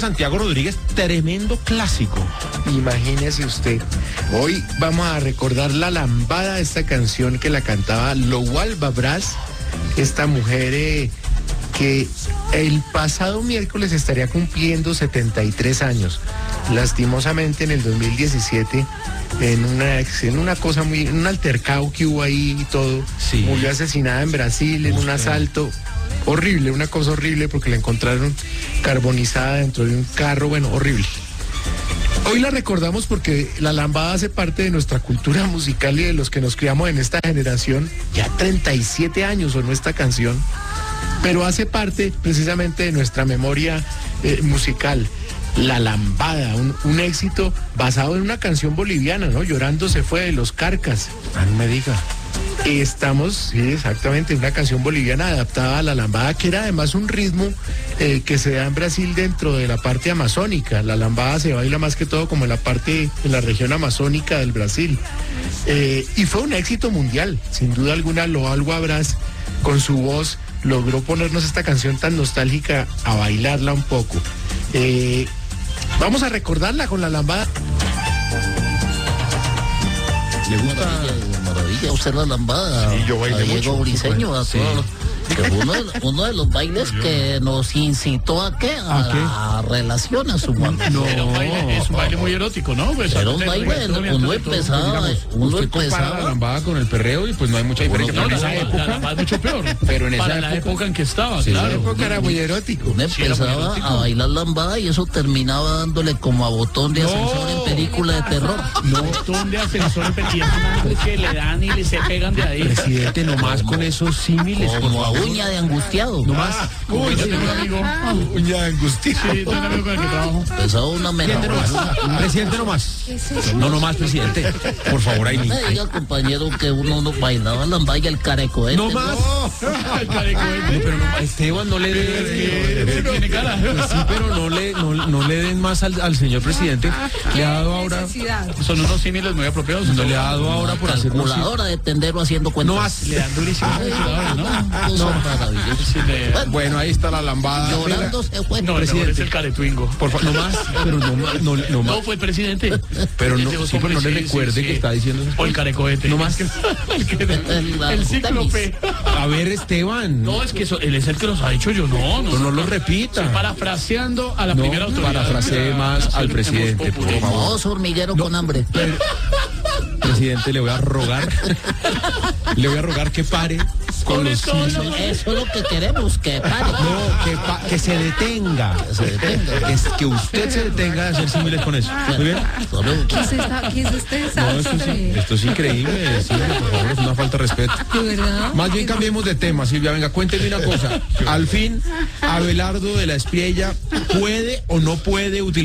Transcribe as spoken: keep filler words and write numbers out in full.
Santiago Rodríguez, tremendo clásico. Imagínese usted. Hoy vamos a recordar La Lambada, esta canción que la cantaba Lowalba Brás, esta mujer eh, que el pasado miércoles estaría cumpliendo setenta y tres años. Lastimosamente en el dos mil diecisiete, en una, en una cosa muy, en un altercado que hubo ahí y todo, sí. murió asesinada en Brasil en un asalto. Horrible, una cosa horrible porque la encontraron carbonizada dentro de un carro, bueno, horrible. Hoy la recordamos porque la lambada hace parte de nuestra cultura musical y de los que nos criamos en esta generación. Ya treinta y siete años sonó esta canción, pero hace parte precisamente de nuestra memoria eh, musical. La Lambada, un, un éxito basado en una canción boliviana, ¿no? Llorando se fue de los Carcas. Ah, no me diga. Estamos, sí, exactamente, una canción boliviana adaptada a la lambada, que era además un ritmo eh, que se da en Brasil dentro de la parte amazónica. La lambada se baila más que todo como en la parte, en la región amazónica del Brasil. Eh, y fue un éxito mundial, sin duda alguna. Lowalba Brás, con su voz, logró ponernos esta canción tan nostálgica a bailarla un poco. Eh, vamos a recordarla con la lambada. ¿Le gusta? Maravilla, usted la lambada. Sí, yo bailé a Diego mucho, Briseño, a sí. todos los- que fue uno, uno de los bailes que nos incitó a qué, a, ¿A qué? la relación a su mano. No. Era un baile, es un baile muy erótico, ¿no? Pues, Era un antes del baile, reggaetón y uno antes de todo, empezaba, pues, uno Usted compara la empezaba. lambada con el perreo y pues no hay mucha diferencia. No, Pero en la, esa la- época, la lambada es mucho peor. Pero en esa Para la época- época en que estaba, Sí, En esa claro. época era muy erótico. Uno Sí, era muy empezaba erótico. a bailar lambada y eso terminaba dándole como a botón de ascensor en película de terror. No, ¿dónde ascensor y es que le dan y le se pegan de ahí? presidente, nomás con esos símiles, por Como a favor. uña de angustiado. No más. Uy, yo tengo un amigo. Uña de angustia. Sí, tengo un amigo con el que trabajo. Empezaba una Presidente, no menor. más. Presidente, no más. No, no más, presidente. Por favor, ahí. No me diga, compañero, que uno no bailaba lambada y el careco. No más. El careco No, pero no, Esteban, no le den. este tiene cara. Pues sí, pero no le, no, no le den más al, al señor presidente. Le ha dado ahora. Son unos símiles muy apropiados. No le ha dado ahora por hacer unos- Calculadora de tendero haciendo cuentas. No más. Le dan durísimo a los calculadores, ¿no? Cosa maravillosa. Sí, le- Bueno, Bueno, ahí está la lambada. llorando se fue. No, el mejor presidente. es el caretuingo. Por favor, no más. Pero no, más, no, no más. No, fue el presidente. Pero no, Ese sí, pero no le hombre, sí, recuerde sí, que sí. está diciendo eso. O el carecohete. No más. El, que- La- el cíclope. A ver, Esteban. No, es que eso- él es el que los ha dicho yo. No, no. Pero no lo repita. Estoy parafraseando a la No, primera autoridad. parafrasee más al presidente, por favor. Famoso hormiguero con hambre. Presidente, le voy a rogar. Le voy a rogar que pare con Sobre los todo, símiles. Eso es lo que queremos, que pare. No, que, pa- que se detenga. Que se detenga. Es que usted se detenga de hacer símiles con eso. Muy bien. Solo- ¿Qué es, esta, ¿Qué es este No, esto, es, desastre? esto es increíble. Silvia, por favor, es una falta de respeto. ¿De verdad? Más bien cambiemos de tema, Silvia. Venga, cuénteme una cosa. Al fin, Abelardo de la Espriella puede o no puede utilizar